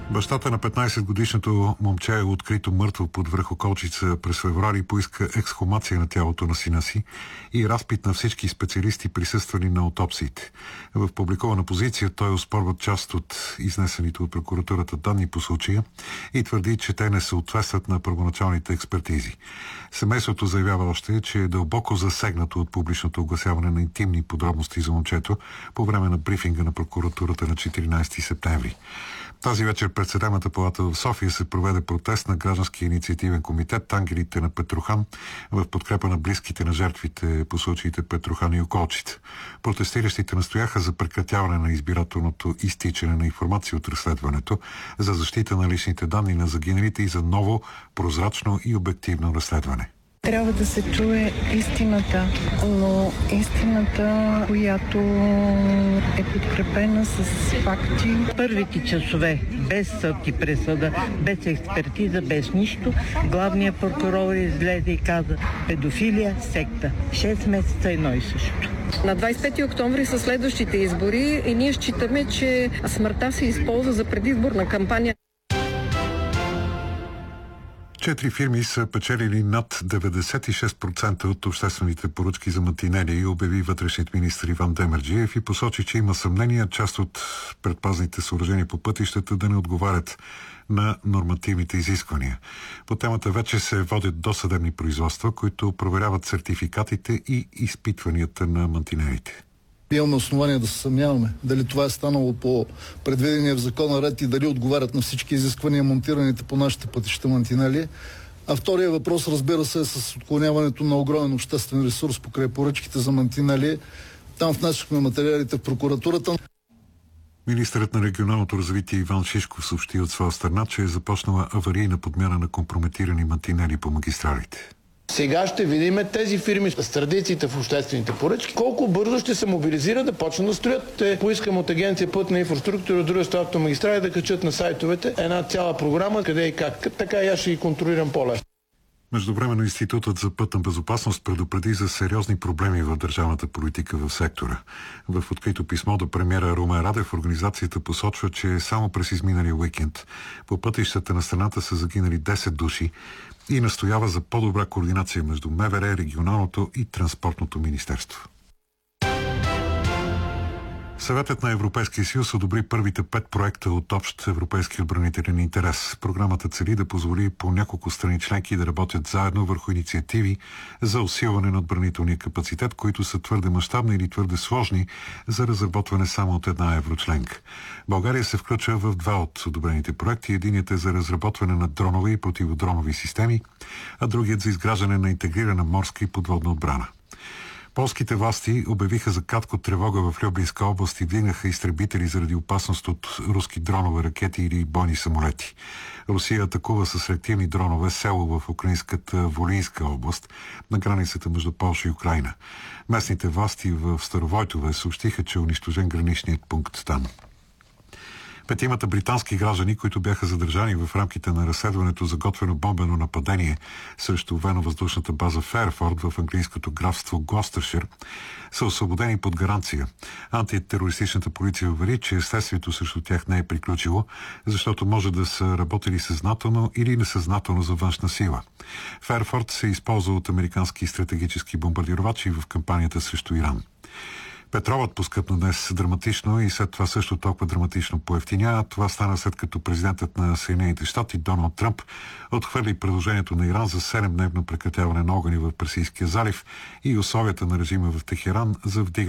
Бащата на 15-годишното момче е открито мъртво под връх Околчица през февруари, поиска ексхумация на тялото на сина си и разпит на всички специалисти, присъствали на аутопсиите. В публикувана позиция той оспорва част от изнесените от прокуратурата данни по случая и твърди, че те не съответстват на първоначалните експертизи. Семейството заявява още, че е дълбоко засегнато от публичното огласяване на интимни подробности за момчето по време на брифинга на прокуратурата на 14 септември. Тази вечер пред Съдебната палата в София се проведе протест на Гражданския инициативен комитет "Ангелите на Петрохан" в подкрепа на близките на жертвите по случаите Петрохан и Околчица. Протестиращите настояха за прекратяване на избирателното изтичане на информация от разследването, за защита на личните данни на загиналите и за ново, прозрачно и обективно разследване. Трябва да се чуе истината, но истината, която е подкрепена с факти. Първите часове, без съд и присъда, без експертиза, без нищо, главният прокурор излезе и каза: педофилия, секта. 6 месеца едно и също. На 25 октомври са следващите избори и ние считаме, че смъртта се използва за предизборна кампания. 4 фирми са печелили над 96% от обществените поръчки за мантинели, обяви вътрешният министър Иван Демерджиев и посочи, че има съмнения част от предпазните съоръжения по пътищата да не отговарят на нормативните изисквания. По темата вече се водят досъдебни производства, които проверяват сертификатите и изпитванията на мантинелите. Имаме основания да се съмняваме дали това е станало по предвидения в закона ред и дали отговарят на всички изисквания монтираните по нашите пътища мантинели. А втория въпрос, разбира се, е с отклоняването на огромен обществен ресурс покрай поръчките за мантинели. Там внесохме материалите в прокуратурата. Министърът на регионалното развитие Иван Шишков съобщи от своя страна, че е започнала аварийна подмяна на компрометирани мантинели по магистралите. Сега ще видим тези фирми с традициите в обществените поръчки, колко бързо ще се мобилизират да почнат да строят. Те поискам от Агенция Пътна инфраструктура, от друга автомагистрали да качат на сайтовете една цяла програма, къде и как. Така и аз ще ги контролирам по-лесно. Междувременно Институтът за пътна безопасност предупреди за сериозни проблеми в държавната политика в сектора. В открито писмо до премиера Румен Радев организацията посочва, че само през изминалия уикенд по пътищата на страната са загинали 10 души и настоява за по-добра координация между МВР, регионалното и транспортното министерство. Съветът на Европейския съюз одобри първите 5 проекта от общ европейски отбранителен интерес. Програмата цели да позволи по няколко страни членки да работят заедно върху инициативи за усилване на отбранителния капацитет, които са твърде мащабни или твърде сложни за разработване само от една еврочленка. България се включва в 2 от одобрените проекти. Единият е за разработване на дронови и противодронови системи, а другият за изграждане на интегрирана морска и подводна отбрана. Полските власти обявиха за кратко тревога в Люблинска област и вдигнаха изтребители заради опасност от руски дронове, ракети или бойни самолети. Русия атакува с реактивни дронове село в украинската Волинска област на границата между Полша и Украйна. Местните власти в Старовойтове съобщиха, че е унищожен граничният пункт там. 5 британски граждани, които бяха задържани в рамките на разследването за готвено бомбено нападение срещу военновъздушната база Фейерфорд в английското графство Глостършир, са освободени под гаранция. Антитерористичната полиция увери, че следствието срещу тях не е приключило, защото може да са работили съзнателно или несъзнателно за външна сила. Фейерфорд се използва от американски стратегически бомбардировачи в кампанията срещу Иран. Петролът поскъпна днес драматично и след това също толкова драматично поевтиня. Това стана след като президентът на Съединените щати Доналд Тръмп отхвърли предложението на Иран за 7-дневно прекратяване на огъня в Персийския залив и условията на режима в Техеран за вдигане